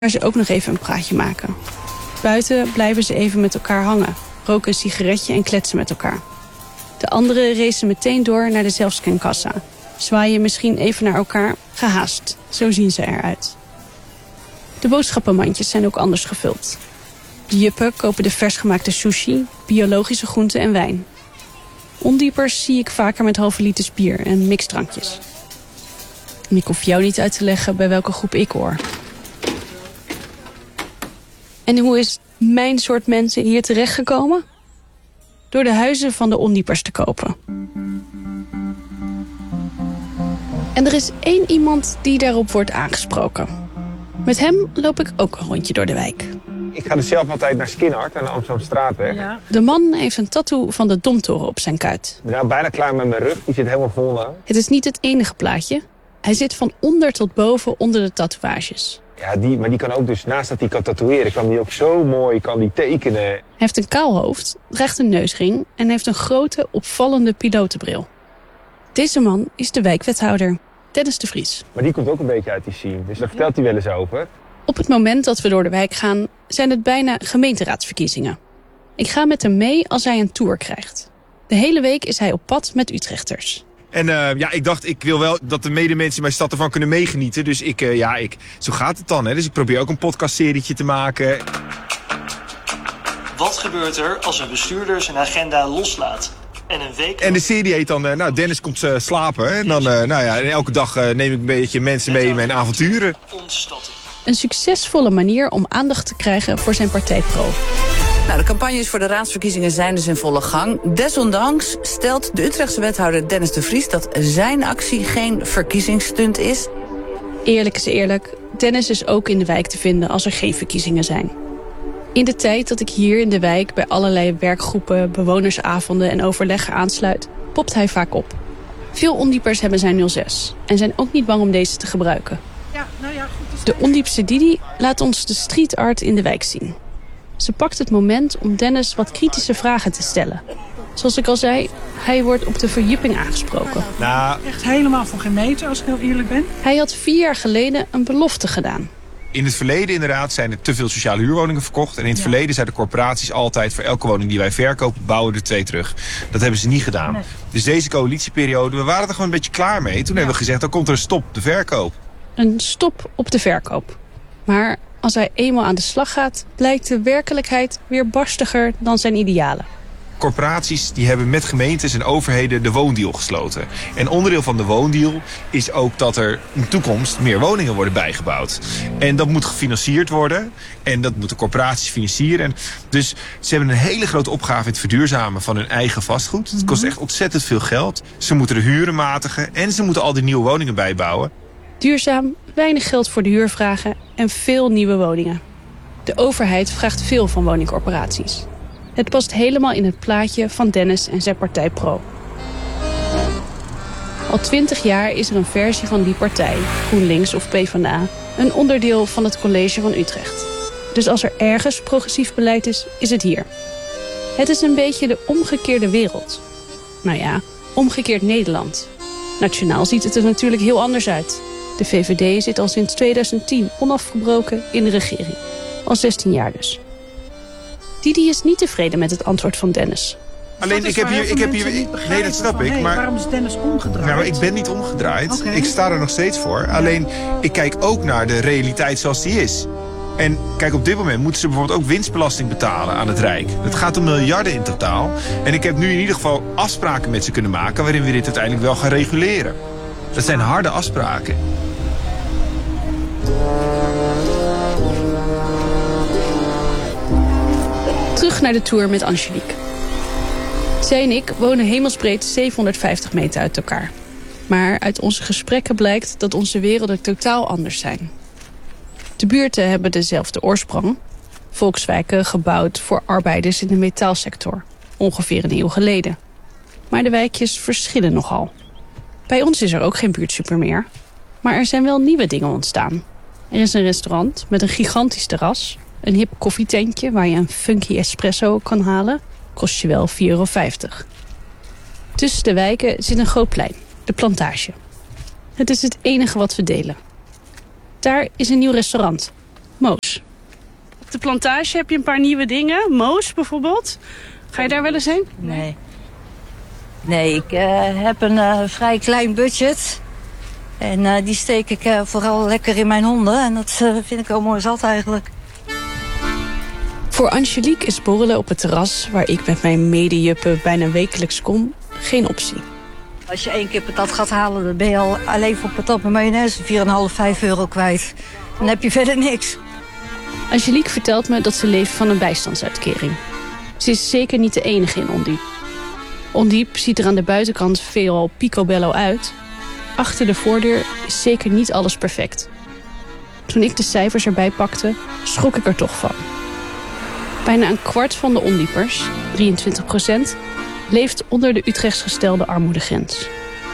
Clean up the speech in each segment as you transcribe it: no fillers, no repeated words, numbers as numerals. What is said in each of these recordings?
ze ook nog even een praatje maken. Buiten blijven ze even met elkaar hangen, roken een sigaretje en kletsen met elkaar. De anderen racen meteen door naar de zelfscankassa. Zwaaien misschien even naar elkaar, gehaast. Zo zien ze eruit. De boodschappenmandjes zijn ook anders gevuld. De juppen kopen de versgemaakte sushi, biologische groenten en wijn. Ondiepers zie ik vaker met halve liters bier en mixdrankjes. En ik hoef jou niet uit te leggen bij welke groep ik hoor. En hoe is mijn soort mensen hier terechtgekomen? Door de huizen van de ondiepers te kopen. En er is één iemand die daarop wordt aangesproken. Met hem loop ik ook een rondje door de wijk. Ik ga dus zelf altijd naar Skinhart aan de Amsterdamstraatweg. Ja. De man heeft een tattoo van de Domtoren op zijn kuit. Ik ben nou bijna klaar met mijn rug, die zit helemaal vol nou. Het is niet het enige plaatje. Hij zit van onder tot boven onder de tatoeages. Ja, maar die kan ook dus, naast dat hij kan tatoeëren, kan die ook zo mooi tekenen. Hij heeft een kaal hoofd, draagt een neusring en heeft een grote, opvallende pilotenbril. Deze man is de wijkwethouder, Dennis de Vries. Maar die komt ook een beetje uit die scene, dus daar vertelt hij wel eens over. Op het moment dat we door de wijk gaan, zijn het bijna gemeenteraadsverkiezingen. Ik ga met hem mee als hij een tour krijgt. De hele week is hij op pad met Utrechters. En ik dacht, ik wil wel dat de medemensen in mijn stad ervan kunnen meegenieten. Dus zo gaat het dan. Hè. Dus ik probeer ook een podcastserietje te maken. Wat gebeurt er als een bestuurder zijn agenda loslaat? En de serie heet dan, Dennis komt slapen. En dan, en elke dag neem ik een beetje mensen mee in mijn avonturen. Een succesvolle manier om aandacht te krijgen voor zijn partij Pro. De campagnes voor de raadsverkiezingen zijn dus in volle gang. Desondanks stelt de Utrechtse wethouder Dennis de Vries dat zijn actie geen verkiezingsstunt is. Eerlijk is eerlijk, Dennis is ook in de wijk te vinden als er geen verkiezingen zijn. In de tijd dat ik hier in de wijk bij allerlei werkgroepen, bewonersavonden en overleggen aansluit, popt hij vaak op. Veel ondiepers hebben zijn 06 en zijn ook niet bang om deze te gebruiken. De ondiepste Didi laat ons de street art in de wijk zien. Ze pakt het moment om Dennis wat kritische vragen te stellen. Zoals ik al zei, hij wordt op de verjupping aangesproken. Echt helemaal voor geen meter, als ik heel eerlijk ben. Hij had 4 jaar geleden een belofte gedaan. In het verleden inderdaad zijn er te veel sociale huurwoningen verkocht. En in het verleden zeiden corporaties altijd, voor elke woning die wij verkopen, bouwen we er 2 terug. Dat hebben ze niet gedaan. Nee. Dus deze coalitieperiode, we waren er gewoon een beetje klaar mee. Toen hebben we gezegd, dan komt er een stop op de verkoop. Een stop op de verkoop. Maar als hij eenmaal aan de slag gaat, blijkt de werkelijkheid weer barstiger dan zijn idealen. Corporaties die hebben met gemeentes en overheden de woondeal gesloten. En onderdeel van de woondeal is ook dat er in de toekomst meer woningen worden bijgebouwd. En dat moet gefinancierd worden. En dat moeten corporaties financieren. En dus ze hebben een hele grote opgave in het verduurzamen van hun eigen vastgoed. Het kost echt ontzettend veel geld. Ze moeten de huren matigen en ze moeten al die nieuwe woningen bijbouwen. Duurzaam, weinig geld voor de huur vragen en veel nieuwe woningen. De overheid vraagt veel van woningcorporaties. Het past helemaal in het plaatje van Dennis en zijn partij Pro. Al 20 jaar is er een versie van die partij, GroenLinks of PvdA, een onderdeel van het college van Utrecht. Dus als er ergens progressief beleid is, is het hier. Het is een beetje de omgekeerde wereld. Nou ja, omgekeerd Nederland. Nationaal ziet het er natuurlijk heel anders uit. De VVD zit al sinds 2010 onafgebroken in de regering. Al 16 jaar dus. Didi is niet tevreden met het antwoord van Dennis. Alleen, ik heb hier... Nee, dat snap ik. Maar waarom is Dennis omgedraaid? Nou, maar ik ben niet omgedraaid. Okay. Ik sta er nog steeds voor. Ja. Alleen, ik kijk ook naar de realiteit zoals die is. En kijk, op dit moment moeten ze bijvoorbeeld ook winstbelasting betalen aan het Rijk. Het gaat om miljarden in totaal. En ik heb nu in ieder geval afspraken met ze kunnen maken waarin we dit uiteindelijk wel gaan reguleren. Dat zijn harde afspraken. Terug naar de tour met Angelique. Zij en ik wonen hemelsbreed 750 meter uit elkaar. Maar uit onze gesprekken blijkt dat onze werelden totaal anders zijn. De buurten hebben dezelfde oorsprong. Volkswijken gebouwd voor arbeiders in de metaalsector. Ongeveer een eeuw geleden. Maar de wijkjes verschillen nogal. Bij ons is er ook geen buurtsuper meer. Maar er zijn wel nieuwe dingen ontstaan. Er is een restaurant met een gigantisch terras. Een hip koffietentje waar je een funky espresso kan halen. Kost je wel €4,50. Tussen de wijken zit een groot plein, de Plantage. Het is het enige wat we delen. Daar is een nieuw restaurant. Moos. Op de plantage heb je een paar nieuwe dingen. Moos bijvoorbeeld. Ga je daar wel eens heen? Nee, ik heb een vrij klein budget. En die steek ik vooral lekker in mijn honden. En dat vind ik wel mooi zat eigenlijk. Voor Angelique is borrelen op het terras, waar ik met mijn medejuppen bijna wekelijks kom, geen optie. Als je 1 keer patat gaat halen, dan ben je al alleen voor patat met mayonaise 4,5, 5 euro kwijt. Dan heb je verder niks. Angelique vertelt me dat ze leeft van een bijstandsuitkering. Ze is zeker niet de enige in Ondiep. Ondiep ziet er aan de buitenkant veelal picobello uit. Achter de voordeur is zeker niet alles perfect. Toen ik de cijfers erbij pakte, schrok ik er toch van. Bijna een kwart van de Ondiepers, 23%, leeft onder de Utrechts gestelde armoedegrens.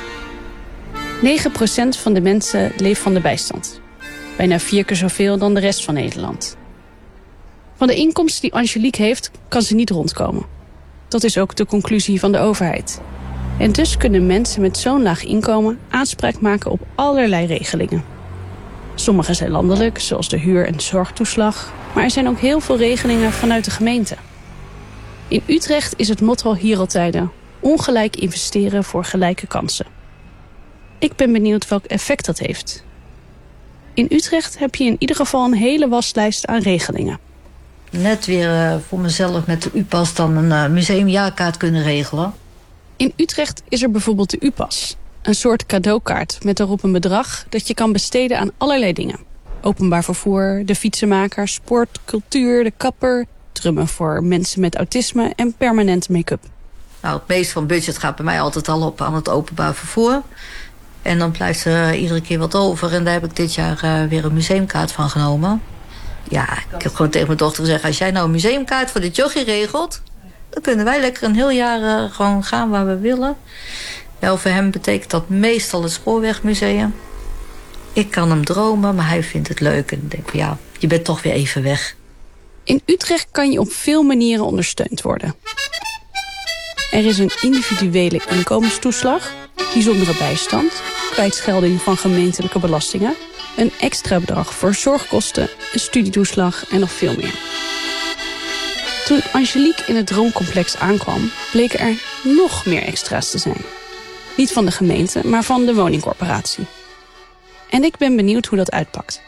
9% van de mensen leeft van de bijstand. Bijna 4 keer zoveel dan de rest van Nederland. Van de inkomsten die Angelique heeft, kan ze niet rondkomen. Dat is ook de conclusie van de overheid. En dus kunnen mensen met zo'n laag inkomen aanspraak maken op allerlei regelingen. Sommige zijn landelijk, zoals de huur- en zorgtoeslag. Maar er zijn ook heel veel regelingen vanuit de gemeente. In Utrecht is het motto hier al tijden: ongelijk investeren voor gelijke kansen. Ik ben benieuwd welk effect dat heeft. In Utrecht heb je in ieder geval een hele waslijst aan regelingen. Net weer voor mezelf met de U-pas dan een museumjaarkaart kunnen regelen. In Utrecht is er bijvoorbeeld de U-pas. Een soort cadeaukaart met daarop een bedrag dat je kan besteden aan allerlei dingen. Openbaar vervoer, de fietsenmaker, sport, cultuur, de kapper, drummen voor mensen met autisme en permanente make-up. Nou, het meeste van budget gaat bij mij altijd al op aan het openbaar vervoer. En dan blijft er iedere keer wat over. En daar heb ik dit jaar weer een museumkaart van genomen. Ja, ik heb gewoon tegen mijn dochter gezegd: als jij nou een museumkaart voor dit jochie regelt, dan kunnen wij lekker een heel jaar gewoon gaan waar we willen. Wel, voor hem betekent dat meestal het Spoorwegmuseum. Ik kan hem dromen, maar hij vindt het leuk. En ik denk van ja, je bent toch weer even weg. In Utrecht kan je op veel manieren ondersteund worden. Er is een individuele inkomenstoeslag, bijzondere bijstand, kwijtschelding van gemeentelijke belastingen, een extra bedrag voor zorgkosten, een studietoeslag en nog veel meer. Toen Angelique in het Droomcomplex aankwam, bleken er nog meer extra's te zijn. Niet van de gemeente, maar van de woningcorporatie. En ik ben benieuwd hoe dat uitpakt.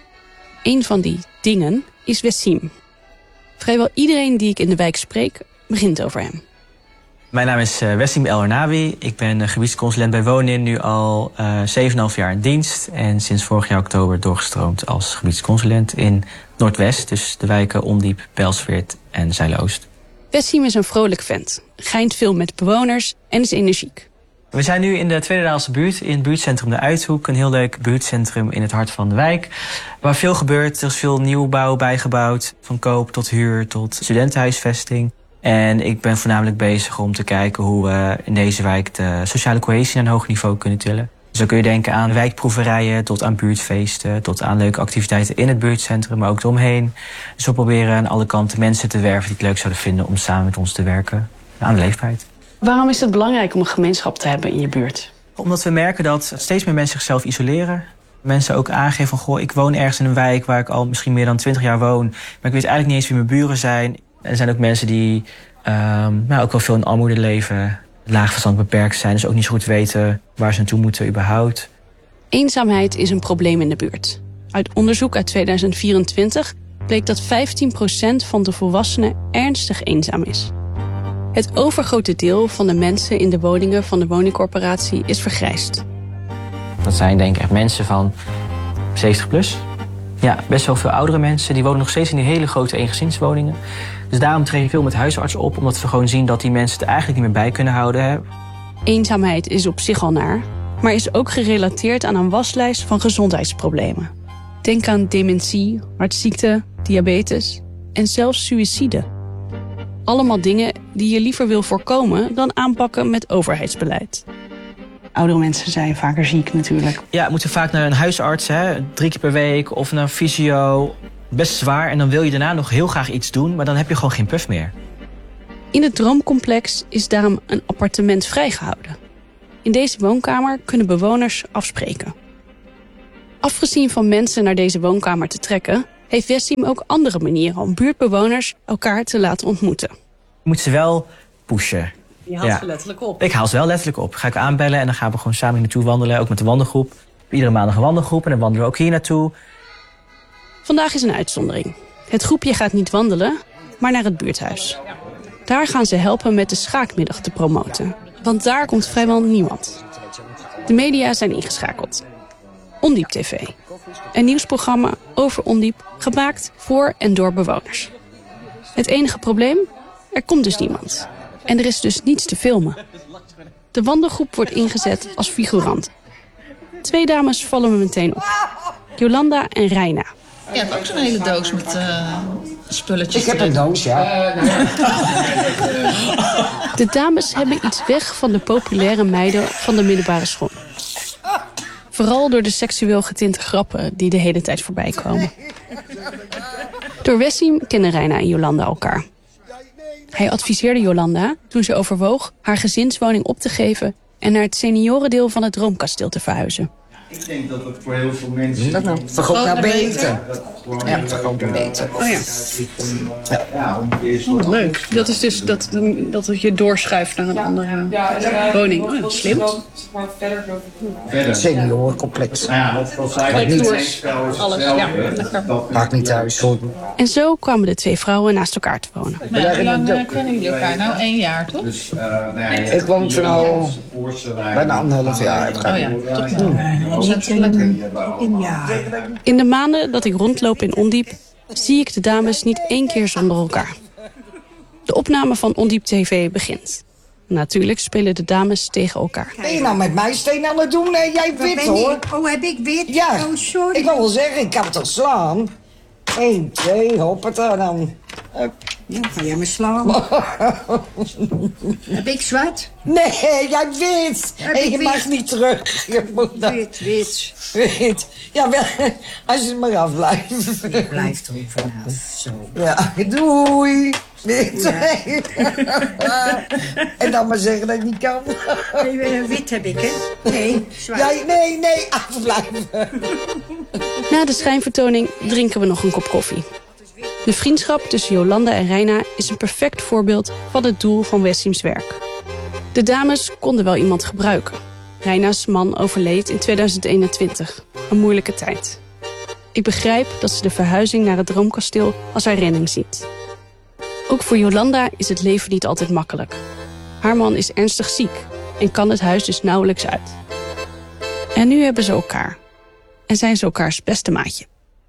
Een van die dingen is Wessim. Vrijwel iedereen die ik in de wijk spreek, begint over hem. Mijn naam is Wessim El Arnawi. Ik ben gebiedsconsulent bij Wonin, nu al 7,5 jaar in dienst. En sinds vorig jaar oktober doorgestroomd als gebiedsconsulent in Noordwest. Dus de wijken Ondiep, Bijlsweert en Zeilen-Oost. Wessim is een vrolijk vent, geint veel met bewoners en is energiek. We zijn nu in de Tweede Daalse buurt, in het buurtcentrum De Uithoek. Een heel leuk buurtcentrum in het hart van de wijk. Waar veel gebeurt, er is veel nieuwbouw bijgebouwd. Van koop tot huur tot studentenhuisvesting. En ik ben voornamelijk bezig om te kijken hoe we in deze wijk de sociale cohesie naar een hoog niveau kunnen tillen. Zo kun je denken aan wijkproeverijen, tot aan buurtfeesten, tot aan leuke activiteiten in het buurtcentrum, maar ook eromheen. Dus we proberen aan alle kanten mensen te werven die het leuk zouden vinden om samen met ons te werken aan de leefbaarheid. Waarom is het belangrijk om een gemeenschap te hebben in je buurt? Omdat we merken dat steeds meer mensen zichzelf isoleren. Mensen ook aangeven van, goh, ik woon ergens in een wijk waar ik al misschien meer dan 20 jaar woon, maar ik weet eigenlijk niet eens wie mijn buren zijn. Er zijn ook mensen die ook wel veel in armoede leven, laag verstand beperkt zijn, dus ook niet zo goed weten waar ze naartoe moeten überhaupt. Eenzaamheid is een probleem in de buurt. Uit onderzoek uit 2024 bleek dat 15% van de volwassenen ernstig eenzaam is. Het overgrote deel van de mensen in de woningen van de woningcorporatie is vergrijsd. Dat zijn denk ik echt mensen van 70 plus. Ja, best wel veel oudere mensen. Die wonen nog steeds in die hele grote eengezinswoningen. Dus daarom treden we veel met huisartsen op, omdat we gewoon zien dat die mensen het eigenlijk niet meer bij kunnen houden. Eenzaamheid is op zich al naar, maar is ook gerelateerd aan een waslijst van gezondheidsproblemen. Denk aan dementie, hartziekte, diabetes en zelfs suïcide. Allemaal dingen die je liever wil voorkomen dan aanpakken met overheidsbeleid. Oudere mensen zijn vaker ziek natuurlijk. Ja, we moeten vaak naar een huisarts, 3 keer per week of naar een fysio. Best zwaar en dan wil je daarna nog heel graag iets doen, maar dan heb je gewoon geen puff meer. In het Droomcomplex is daarom een appartement vrijgehouden. In deze woonkamer kunnen bewoners afspreken. Afgezien van mensen naar deze woonkamer te trekken, heeft Wessim ook andere manieren om buurtbewoners elkaar te laten ontmoeten. Je moet ze wel pushen. Je haalt ze letterlijk op. Ik haal ze wel letterlijk op. Ga ik aanbellen en dan gaan we gewoon samen naartoe wandelen. Ook met de wandelgroep. Iedere maandag een wandelgroep en dan wandelen we ook hier naartoe. Vandaag is een uitzondering. Het groepje gaat niet wandelen, maar naar het buurthuis. Daar gaan ze helpen met de schaakmiddag te promoten. Want daar komt vrijwel niemand. De media zijn ingeschakeld. Ondiep TV. Een nieuwsprogramma over Ondiep, gemaakt voor en door bewoners. Het enige probleem? Er komt dus niemand. En er is dus niets te filmen. De wandelgroep wordt ingezet als figurant. 2 dames vallen me meteen op. Jolanda en Reina. Je hebt ook zo'n hele doos met spulletjes. Ik heb een doos, ja. De dames hebben iets weg van de populaire meiden van de middelbare school. Vooral door de seksueel getinte grappen die de hele tijd voorbij komen. Door Wessim kennen Reina en Jolanda elkaar. Hij adviseerde Jolanda toen ze overwoog haar gezinswoning op te geven en naar het seniorendeel van het Droomkasteel te verhuizen. Ik denk dat het voor heel veel mensen... Vergroot naar beter. Ja, vergroot naar beter. Oh ja. Oh, leuk. Dat is dus dat je doorschuift naar een andere woning. Oh, slim. Seniorencomplex. Alles, ja. Maakt niet thuis. En zo kwamen de 2 vrouwen naast elkaar te wonen. Hoe lang kennen jullie elkaar? Nou, 1 jaar, toch? Ik woon zo nou bijna 1,5 jaar. Oh ja, toch In de maanden dat ik rondloop in Ondiep zie ik de dames niet 1 keer zonder elkaar. De opname van Ondiep TV begint. Natuurlijk spelen de dames tegen elkaar. Ben je nou met mij steen aan het doen? Nee, jij wit hoor. Oh, heb ik wit? Ja, oh, sorry. Ik wil wel zeggen, ik kan het toch slaan. 1, 2, hoppata dan. Ja, ga jij me slaan? Heb ik zwart? Nee, jij wit. En je mag niet terug. Je moet wit. Ja, wel, als je er maar af blijft. Je blijft er ook vanaf, zo. Ja, doei. Wit. Ja. En dan maar zeggen dat ik niet kan. Wit heb ik, hè? Nee, zwart. Ja, nee, afblijven. Na de schijnvertoning drinken we nog een kop koffie. De vriendschap tussen Jolanda en Reina is een perfect voorbeeld van het doel van Wessims werk. De dames konden wel iemand gebruiken. Reina's man overleed in 2021. Een moeilijke tijd. Ik begrijp dat ze de verhuizing naar het Droomkasteel als haar redding ziet. Ook voor Jolanda is het leven niet altijd makkelijk. Haar man is ernstig ziek en kan het huis dus nauwelijks uit. En nu hebben ze elkaar. En zijn ze elkaars beste maatje.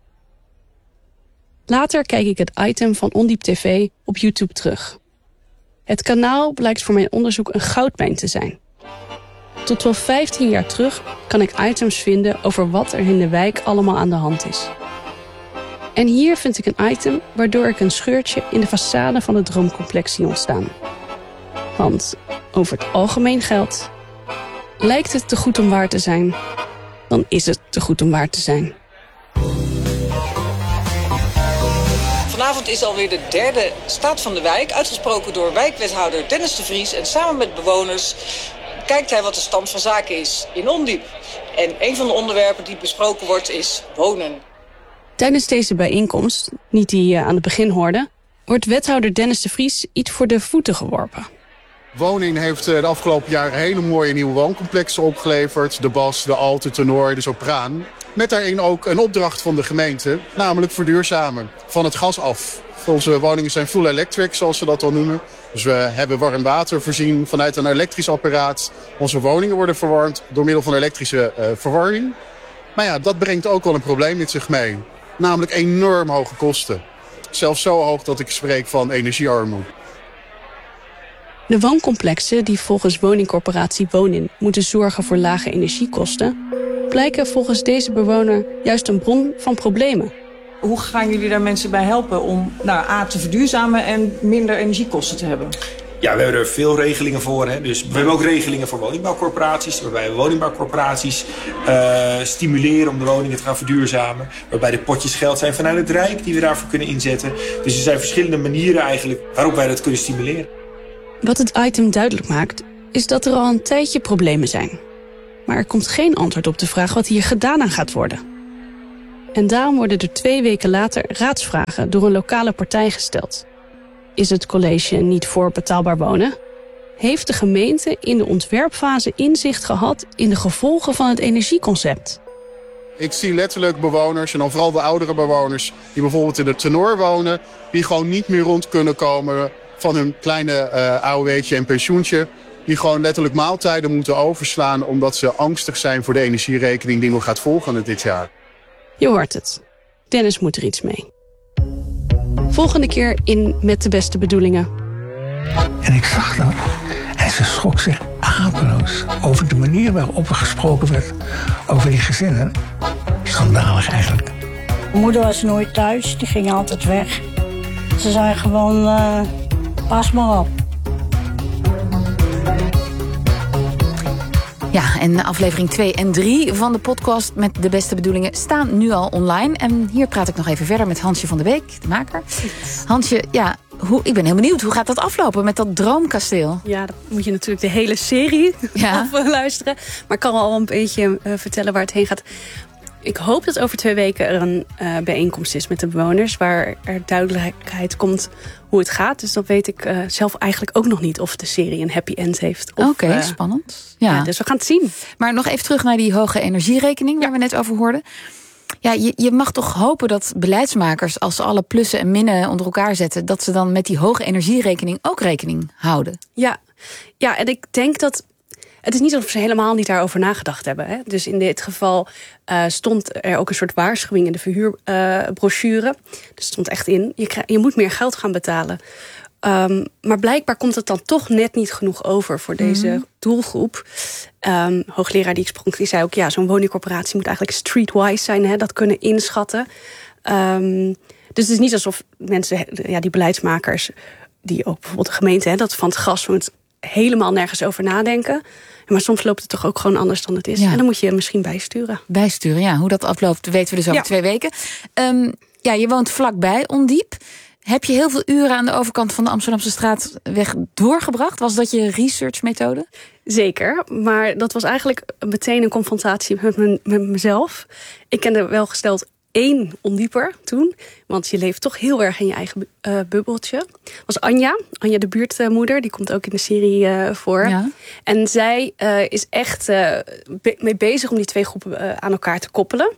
Later kijk ik het item van Ondiep TV op YouTube terug. Het kanaal blijkt voor mijn onderzoek een goudmijn te zijn. Tot wel 15 jaar terug kan ik items vinden over wat er in de wijk allemaal aan de hand is. En hier vind ik een item waardoor ik een scheurtje in de façade van het Droomcomplex zie ontstaan. Want over het algemeen geldt, lijkt het te goed om waar te zijn, dan is het te goed om waar te zijn. Vanavond is alweer de 3e Staat van de Wijk, uitgesproken door wijkwethouder Dennis de Vries. En samen met bewoners kijkt hij wat de stand van zaken is in Ondiep. En een van de onderwerpen die besproken wordt is wonen. Tijdens deze bijeenkomst, niet die je aan het begin hoorde, wordt wethouder Dennis de Vries iets voor de voeten geworpen. Woning heeft de afgelopen jaren hele mooie nieuwe wooncomplexen opgeleverd. De Bas, de Alt, de Tenor, de Sopraan. Met daarin ook een opdracht van de gemeente, namelijk verduurzamen van het gas af. Onze woningen zijn full electric, zoals ze dat al noemen. Dus we hebben warm water voorzien vanuit een elektrisch apparaat. Onze woningen worden verwarmd door middel van elektrische verwarming. Maar ja, dat brengt ook wel een probleem met zich mee. Namelijk enorm hoge kosten. Zelfs zo hoog dat ik spreek van energiearmoede. De wooncomplexen die volgens woningcorporatie Wonin moeten zorgen voor lage energiekosten, blijken volgens deze bewoner juist een bron van problemen. Hoe gaan jullie daar mensen bij helpen om A te verduurzamen en minder energiekosten te hebben? Ja, we hebben er veel regelingen voor. Hè. Dus we hebben ook regelingen voor woningbouwcorporaties. Waarbij we woningbouwcorporaties stimuleren om de woningen te gaan verduurzamen. Waarbij de potjes geld zijn vanuit het Rijk die we daarvoor kunnen inzetten. Dus er zijn verschillende manieren eigenlijk waarop wij dat kunnen stimuleren. Wat het item duidelijk maakt, is dat er al een tijdje problemen zijn. Maar er komt geen antwoord op de vraag wat hier gedaan aan gaat worden. En daarom worden er 2 weken later raadsvragen door een lokale partij gesteld. Is het college niet voor betaalbaar wonen? Heeft de gemeente in de ontwerpfase inzicht gehad in de gevolgen van het energieconcept? Ik zie letterlijk bewoners, en dan vooral de oudere bewoners... die bijvoorbeeld in de Tenor wonen... die gewoon niet meer rond kunnen komen van hun kleine AOW'tje en pensioentje... die gewoon letterlijk maaltijden moeten overslaan... omdat ze angstig zijn voor de energierekening die nog gaat volgen dit jaar. Je hoort het. Dennis moet er iets mee. Volgende keer in Met de Beste Bedoelingen. En ik zag dat. En ze schrok zich apeloos over de manier waarop er gesproken werd over die gezinnen. Schandalig eigenlijk. Mijn moeder was nooit thuis, die ging altijd weg. Ze zei gewoon, pas maar op. Ja, en aflevering 2 en 3 van de podcast Met de Beste Bedoelingen staan nu al online. En hier praat ik nog even verder met Hansje van de Beek, de maker. Hansje, ja, ik ben heel benieuwd. Hoe gaat dat aflopen met dat droomkasteel? Ja, dan moet je natuurlijk de hele serie luisteren. Maar ik kan al een beetje vertellen waar het heen gaat. Ik hoop dat over 2 weken er een bijeenkomst is met de bewoners... waar er duidelijkheid komt hoe het gaat. Dus dan weet ik zelf eigenlijk ook nog niet of de serie een happy end heeft. Oké, spannend. Ja. Dus we gaan het zien. Maar nog even terug naar die hoge energierekening waar we net over hoorden. Ja, je mag toch hopen dat beleidsmakers, als ze alle plussen en minnen onder elkaar zetten... dat ze dan met die hoge energierekening ook rekening houden. Ja, en ik denk dat... Het is niet alsof ze helemaal niet daarover nagedacht hebben. Hè? Dus in dit geval stond er ook een soort waarschuwing in de verhuurbrochure. Dus stond echt in, je moet meer geld gaan betalen. Maar blijkbaar komt het dan toch net niet genoeg over voor deze doelgroep. Hoogleraar die ik sprak, die zei ook... ja, zo'n woningcorporatie moet eigenlijk streetwise zijn, hè, dat kunnen inschatten. Dus het is niet alsof mensen, die beleidsmakers... die ook bijvoorbeeld de gemeente, hè, dat van het gas... moet helemaal nergens over nadenken. Maar soms loopt het toch ook gewoon anders dan het is. Ja. En dan moet je misschien bijsturen. Bijsturen, ja. Hoe dat afloopt weten we dus over 2 weken. Je woont vlakbij, Ondiep. Heb je heel veel uren aan de overkant van de Amsterdamse straatweg doorgebracht? Was dat je researchmethode? Zeker, maar dat was eigenlijk meteen een confrontatie met mezelf. Ik kende welgesteld 1 ondieper toen. Want je leeft toch heel erg in je eigen bubbeltje. Dat was Anja de buurtmoeder. Die komt ook in de serie voor. Ja. En zij is echt mee bezig om die 2 groepen aan elkaar te koppelen.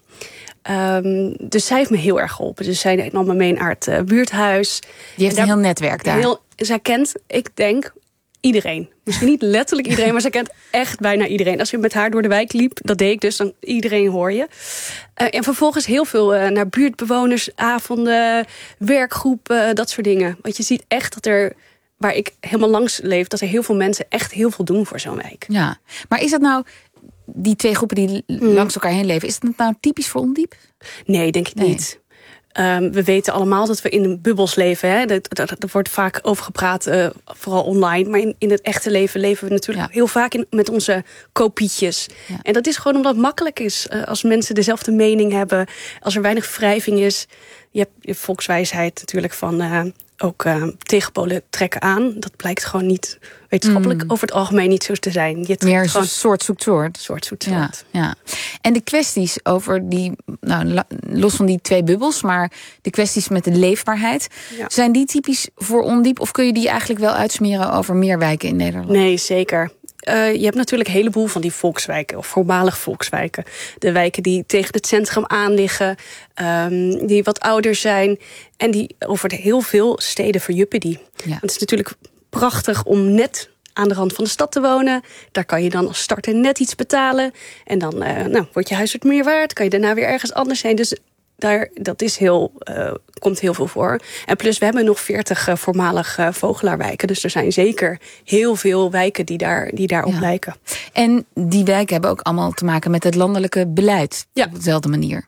Dus zij heeft me heel erg geholpen. Dus zij nam me mee naar het buurthuis. Die heeft een heel netwerk daar. Zij kent, ik denk... iedereen. Misschien niet letterlijk iedereen, maar ze kent echt bijna iedereen. Als je met haar door de wijk liep, dat deed ik dus, dan iedereen hoor je. En vervolgens heel veel naar buurtbewonersavonden, werkgroepen, dat soort dingen. Want je ziet echt dat er, waar ik helemaal langs leef, dat er heel veel mensen echt heel veel doen voor zo'n wijk. Ja, maar is dat nou, die 2 groepen die langs elkaar heen leven, is dat nou typisch voor Ondiep? Nee, denk ik niet. We weten allemaal dat we in bubbels leven. Hè? Er wordt vaak over gepraat, vooral online. Maar in het echte leven we natuurlijk heel vaak met onze kopietjes. Ja. En dat is gewoon omdat het makkelijk is. Als mensen dezelfde mening hebben. Als er weinig wrijving is. Je hebt de volkswijsheid natuurlijk van... ook tegenpolen trekken aan. Dat blijkt gewoon niet wetenschappelijk over het algemeen niet zo te zijn. Je meer gewoon soort zoekt soort. Soort zoekt soort. Ja. En de kwesties over die, los van die 2 bubbels, maar de kwesties met de leefbaarheid, zijn die typisch voor Ondiep? Of kun je die eigenlijk wel uitsmeren over meer wijken in Nederland? Nee, zeker. Je hebt natuurlijk een heleboel van die volkswijken, of voormalig volkswijken. De wijken die tegen het centrum aan liggen, die wat ouder zijn. En die over heel veel steden verjuppen die. Ja. Het is natuurlijk prachtig om net aan de rand van de stad te wonen. Daar kan je dan als starter net iets betalen. En dan wordt je huis wat meer waard. Kan je daarna weer ergens anders heen. Dus dat is komt heel veel voor. En plus, we hebben nog 40 voormalig vogelaarwijken. Dus er zijn zeker heel veel wijken die daarop lijken. En die wijken hebben ook allemaal te maken met het landelijke beleid. Op dezelfde manier.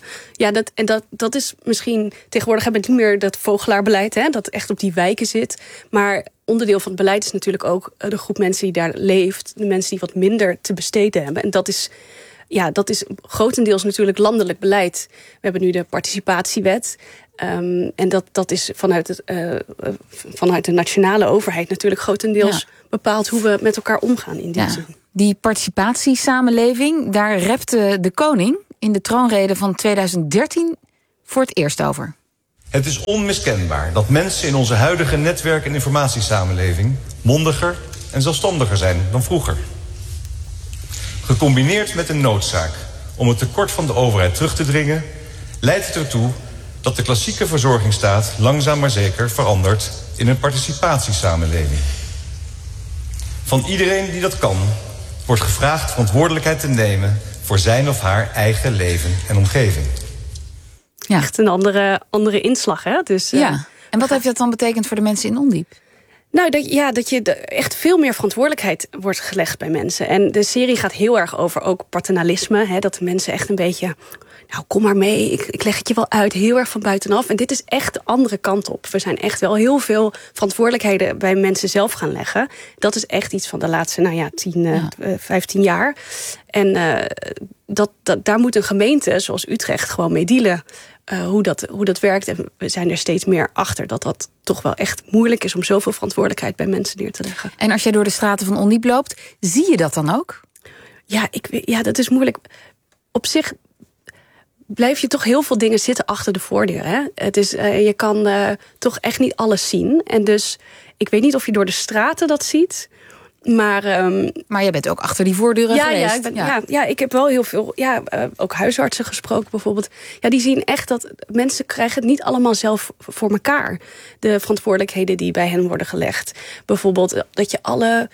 Dat is misschien... Tegenwoordig hebben we niet meer dat vogelaarbeleid, hè, dat echt op die wijken zit. Maar onderdeel van het beleid is natuurlijk ook de groep mensen die daar leeft. De mensen die wat minder te besteden hebben. En dat is grotendeels natuurlijk landelijk beleid. We hebben nu de participatiewet. En dat is vanuit de nationale overheid natuurlijk grotendeels bepaald hoe we met elkaar omgaan in die zin. Die participatiesamenleving, daar repte de koning in de troonrede van 2013 voor het eerst over. Het is onmiskenbaar dat mensen in onze huidige netwerk- en informatiesamenleving mondiger en zelfstandiger zijn dan vroeger. Gecombineerd met een noodzaak om het tekort van de overheid terug te dringen, leidt het ertoe dat de klassieke verzorgingsstaat langzaam maar zeker verandert in een participatiesamenleving. Van iedereen die dat kan, wordt gevraagd verantwoordelijkheid te nemen voor zijn of haar eigen leven en omgeving. Ja. Echt een andere inslag, hè? Dus, ja. En wat heeft dat dan betekend voor de mensen in Ondiep? Nou, dat je echt veel meer verantwoordelijkheid wordt gelegd bij mensen. En de serie gaat heel erg over ook paternalisme. Hè, dat de mensen echt een beetje, nou, kom maar mee, ik leg het je wel uit, heel erg van buitenaf. En dit is echt de andere kant op. We zijn echt wel heel veel verantwoordelijkheden bij mensen zelf gaan leggen. Dat is echt iets van de laatste 15 jaar. En daar moet een gemeente zoals Utrecht gewoon mee dealen. Hoe dat werkt. En we zijn er steeds meer achter dat toch wel echt moeilijk is om zoveel verantwoordelijkheid bij mensen neer te leggen. En als jij door de straten van Ondiep loopt, zie je dat dan ook? Ja, dat is moeilijk. Op zich blijf je toch heel veel dingen zitten achter de voordeur. Hè? Het is, je kan toch echt niet alles zien. En dus, ik weet niet of je door de straten dat ziet. Maar jij bent ook achter die voordeuren geweest. Ja, ik heb wel heel veel, ook huisartsen gesproken bijvoorbeeld. Ja, die zien echt dat mensen krijgen het niet allemaal zelf voor elkaar. De verantwoordelijkheden die bij hen worden gelegd. Bijvoorbeeld dat je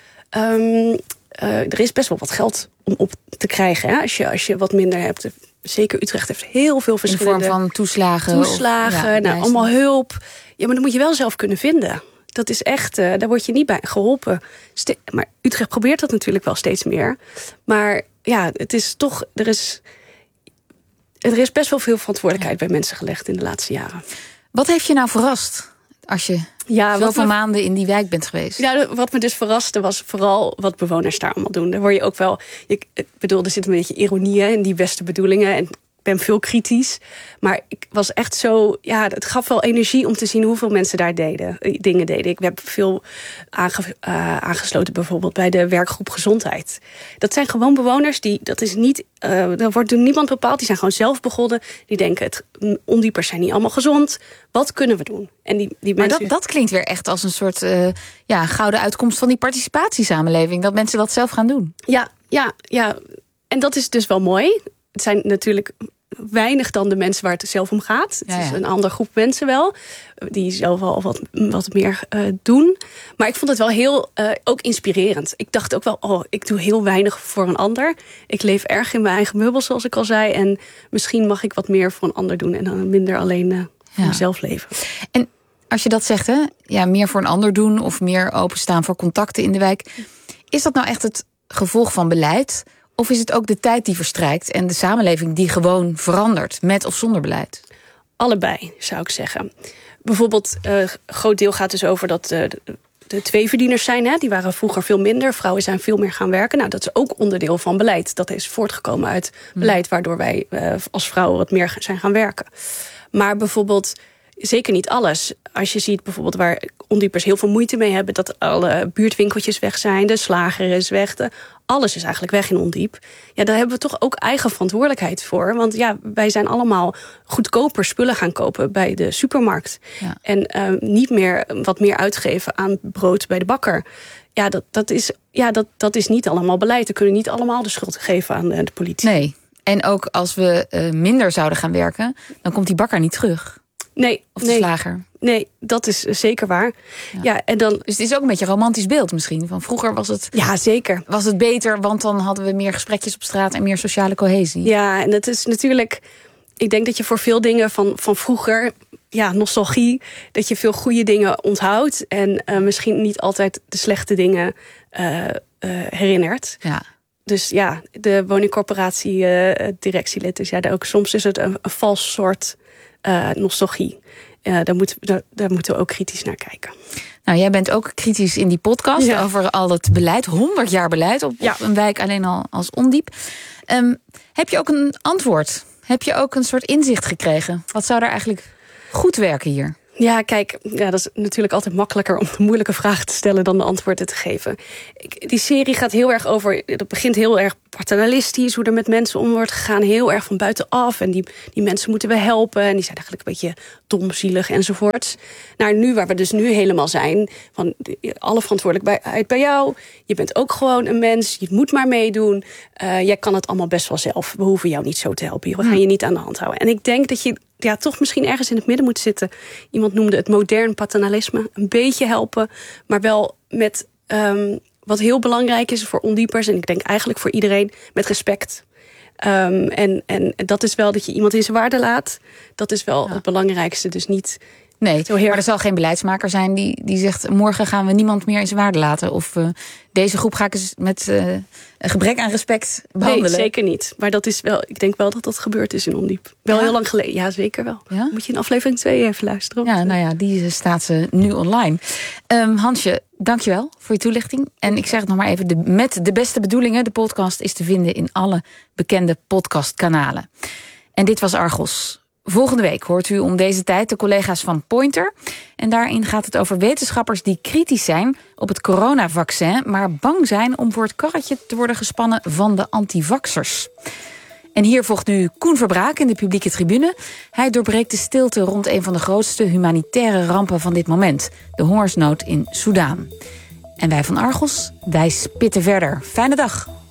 er is best wel wat geld om op te krijgen. Hè? Als je wat minder hebt. Zeker Utrecht heeft heel veel verschillende... In de vorm van toeslagen, allemaal hulp. Ja, maar dat moet je wel zelf kunnen vinden. Dat is echt, daar word je niet bij geholpen. Maar Utrecht probeert dat natuurlijk wel steeds meer. Maar ja, het is toch, er is best wel veel verantwoordelijkheid bij mensen gelegd in de laatste jaren. Wat heeft je nou verrast als je zoveel maanden in die wijk bent geweest? Ja, wat me dus verraste was vooral wat bewoners daar allemaal doen. Daar word je ook wel, ik bedoel, er zit een beetje ironie in die beste bedoelingen. En ik ben veel kritisch. Maar ik was echt zo, het gaf wel energie om te zien hoeveel mensen daar dingen deden. Ik heb veel aangesloten bijvoorbeeld bij de werkgroep gezondheid. Dat zijn gewoon bewoners dat is niet, daar wordt door niemand bepaald. Die zijn gewoon zelf begonnen. Die denken, ondiepers zijn niet allemaal gezond. Wat kunnen we doen? En die maar mensen... dat klinkt weer echt als een soort gouden uitkomst van die participatiesamenleving. Dat mensen dat zelf gaan doen. Ja. En dat is dus wel mooi. Het zijn natuurlijk weinig dan de mensen waar het zelf om gaat. Het is een andere groep mensen wel. Die zelf al wat meer doen. Maar ik vond het wel heel ook inspirerend. Ik dacht ook wel, ik doe heel weinig voor een ander. Ik leef erg in mijn eigen meubel, zoals ik al zei. En misschien mag ik wat meer voor een ander doen. En dan minder alleen voor mezelf leven. En als je dat zegt, meer voor een ander doen. Of meer openstaan voor contacten in de wijk. Is dat nou echt het gevolg van beleid? Of is het ook de tijd die verstrijkt en de samenleving die gewoon verandert, met of zonder beleid? Allebei, zou ik zeggen. Bijvoorbeeld, een groot deel gaat dus over dat de tweeverdieners zijn. Hè? Die waren vroeger veel minder. Vrouwen zijn veel meer gaan werken. Nou, dat is ook onderdeel van beleid. Dat is voortgekomen uit beleid, waardoor wij als vrouwen wat meer zijn gaan werken. Maar bijvoorbeeld, zeker niet alles. Als je ziet bijvoorbeeld waar ondiepers heel veel moeite mee hebben, dat alle buurtwinkeltjes weg zijn, de slager is weg, alles is eigenlijk weg in Ondiep. Ja, daar hebben we toch ook eigen verantwoordelijkheid voor. Want wij zijn allemaal goedkoper spullen gaan kopen bij de supermarkt. Ja. En niet meer wat meer uitgeven aan brood bij de bakker. Ja, dat is niet allemaal beleid. We kunnen niet allemaal de schuld geven aan de politie. Nee, en ook als we minder zouden gaan werken, dan komt die bakker niet terug. Nee. Of de slager. Nee, dat is zeker waar. Ja, en dan... Dus het is ook een beetje een romantisch beeld misschien. Van vroeger was het... Ja, zeker. Was het beter, want dan hadden we meer gesprekjes op straat en meer sociale cohesie. Ja, en het is natuurlijk... Ik denk dat je voor veel dingen van vroeger... nostalgie, dat je veel goede dingen onthoudt. En misschien niet altijd de slechte dingen herinnert. Ja. Dus de woningcorporatie directielid is ook soms is het een vals soort nostalgie. Daar moeten we ook kritisch naar kijken. Nou, jij bent ook kritisch in die podcast over al het beleid. 100 jaar beleid op een wijk alleen al als Ondiep. Heb je ook een antwoord? Heb je ook een soort inzicht gekregen? Wat zou daar eigenlijk goed werken hier? Ja, kijk, dat is natuurlijk altijd makkelijker om de moeilijke vragen te stellen dan de antwoorden te geven. Die serie gaat heel erg over, het begint heel erg paternalistisch, hoe er met mensen om wordt gegaan, heel erg van buitenaf. En die mensen moeten we helpen. En die zijn eigenlijk een beetje domzielig enzovoorts. Naar nu, waar we dus nu helemaal zijn, van alle verantwoordelijkheid bij jou. Je bent ook gewoon een mens, je moet maar meedoen. Jij kan het allemaal best wel zelf. We hoeven jou niet zo te helpen. We gaan je niet aan de hand houden. En ik denk dat je toch misschien ergens in het midden moet zitten. Iemand noemde het modern paternalisme. Een beetje helpen, maar wel met wat heel belangrijk is voor ondiepers. En ik denk eigenlijk voor iedereen, met respect. En dat is wel dat je iemand in zijn waarde laat. Dat is wel het belangrijkste. Dus niet... Nee, maar er zal geen beleidsmaker zijn die zegt... morgen gaan we niemand meer in zijn waarde laten. Of deze groep ga ik eens met een gebrek aan respect behandelen. Nee, zeker niet. Maar dat is wel, ik denk wel dat dat gebeurd is in Ondiep. Wel heel lang geleden. Ja, zeker wel. Ja? Moet je in aflevering 2 even luisteren. Ja, nou ja, die staat nu online. Hansje, dankjewel voor je toelichting. En ik zeg het nog maar even, met de beste bedoelingen... de podcast is te vinden in alle bekende podcastkanalen. En dit was Argos. Volgende week hoort u om deze tijd de collega's van Pointer. En daarin gaat het over wetenschappers die kritisch zijn op het coronavaccin... maar bang zijn om voor het karretje te worden gespannen van de antivaxers. En hier volgt nu Koen Verbraak in de publieke tribune. Hij doorbreekt de stilte rond een van de grootste humanitaire rampen van dit moment. De hongersnood in Soedan. En wij van Argos, wij spitten verder. Fijne dag.